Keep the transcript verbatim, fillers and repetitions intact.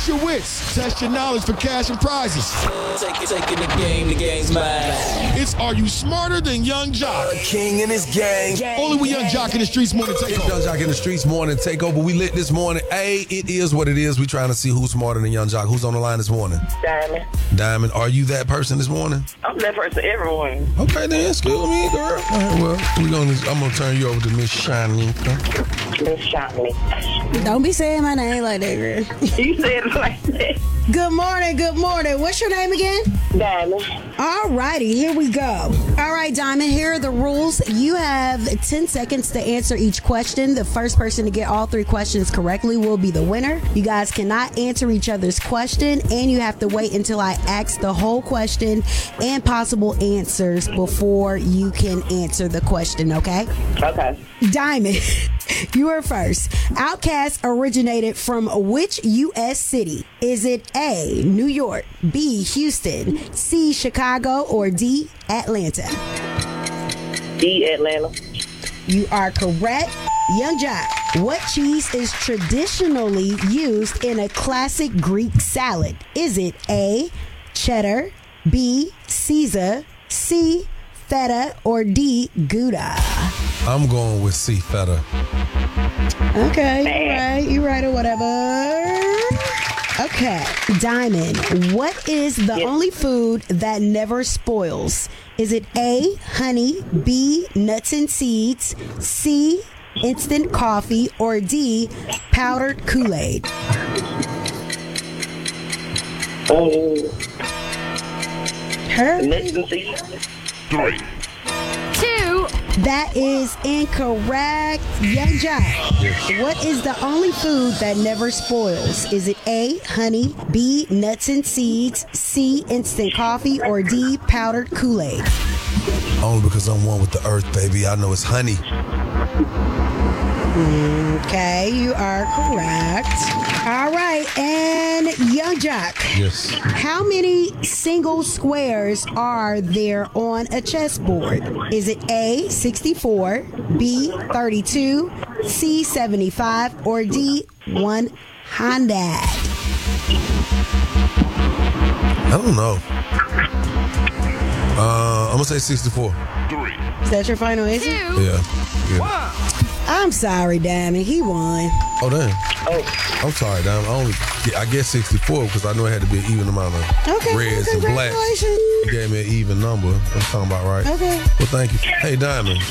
your wits. Test your knowledge for cash and prizes. Take it, taking the game, the game's mine. It's Are You Smarter Than Young Jock? The king and his gang. Only with Young Jock in the Streets Morning Takeover. Young Jock in the Streets Morning Takeover. We lit this morning. Hey, it is what it is. We trying to see who's smarter than Young Jock. Who's on the line this morning? Diamond. Diamond, are you that person this morning? I'm that person every morning. Okay, then excuse me, girl. All right, well, we gonna. I'm gonna turn you over to Miss Shanika. Miss Shanika. Don't be saying my name like that, girl. You said it like that. Good morning, good morning. What's your name again? Diamond. All righty, here we go. All right, Diamond, here are the rules. You have ten seconds to answer each question. The first person to get all three questions correctly will be the winner. You guys cannot answer each other's question, and you have to wait until I ask the whole question and possible answers before you can answer the question, okay? Okay. Diamond, you are first. Outkast originated from which U S city? Is it A, New York, B, Houston, C, Chicago, or D, Atlanta? D, Atlanta. You are correct. Young Jock, what cheese is traditionally used in a classic Greek salad? Is it A, cheddar, B, Caesar, C, feta, or D, Gouda? I'm going with C, feta. Okay, you right, you right or whatever. Okay, Diamond, what is the Yes. only food that never spoils? Is it A, honey, B, nuts and seeds, C, instant coffee, or D, powdered Kool-Aid? Um, Her? nuts and seeds. Three. Two. That is incorrect. Young Jock, what is the only food that never spoils? Is it A, honey, B, nuts and seeds, C, instant coffee, or D, powdered Kool-Aid? Only because I'm one with the earth, baby. I know it's honey. Okay, you are correct. All right, and Young Jock, Yes. how many single squares are there on a chessboard? Is it A, sixty-four, B, thirty-two, C, seventy-five, or D, one hundred? I don't know. Uh, I'm gonna say sixty-four. Three. Is that your final answer? Two. Yeah. yeah. I'm sorry, Diamond. He won. Oh damn. Oh, I'm sorry, damn. I only. I guess sixty-four because I knew it had to be an even amount of Okay, reds and blacks. congratulations. You gave me an even number. I'm talking about right. Okay. Well, thank you. Hey, Diamond.